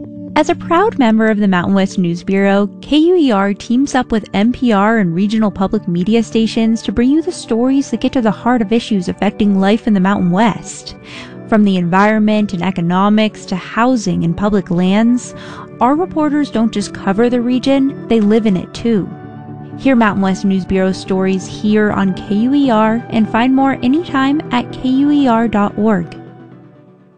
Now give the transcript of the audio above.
As a proud member of the Mountain West News Bureau, KUER teams up with NPR and regional public media stations to bring you the stories that get to the heart of issues affecting life in the Mountain West. From the environment and economics to housing and public lands, our reporters don't just cover the region, they live in it too. Hear Mountain West News Bureau stories here on KUER and find more anytime at KUER.org.